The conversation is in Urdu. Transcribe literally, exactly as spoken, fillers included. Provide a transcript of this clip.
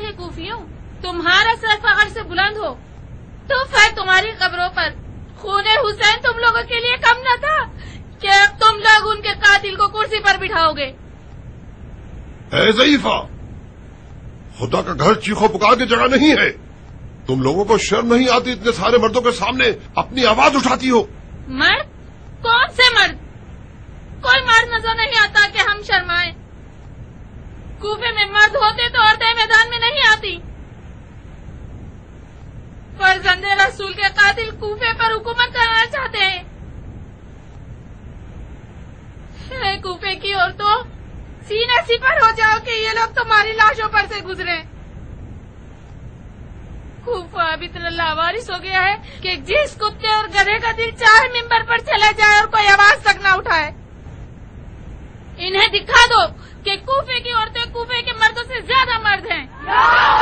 کوفیوں تمہارا سر فخر سے بلند ہو تو پھر تمہاری قبروں پر خون حسین تم لوگوں کے لیے کم نہ تھا کہ اب تم لوگ ان کے قاتل کو کرسی پر بٹھاؤ گے؟ اے ضعیفہ، خدا کا گھر چیخو پکار کی جگہ نہیں ہے. تم لوگوں کو شرم نہیں آتی اتنے سارے مردوں کے سامنے اپنی آواز اٹھاتی ہو؟ مرد؟ کون سے مرد؟ کوئی مرد نظر نہیں آتا کہ ہم شرمائیں. کوفے میں مرد ہوتے تو عورتیں میدان میں نہیں آتی. فرزند رسول کے قاتل کوفے پر حکومت کرنا چاہتے ہیں. اے کوفے کی عورتوں، سینے سپر ہو جاؤ کہ یہ لوگ تمہاری لاشوں پر سے گزرے. کوفہ اب اتنا لاوارث ہو گیا ہے کہ جس کتے اور گدھے کا دل چاہے ممبر پر چلا جائے اور کوئی آواز تک نہ اٹھائے. انہیں دکھا دو کہ کوفے کی عورتیں کوفے کے مردوں سے زیادہ مرد ہیں.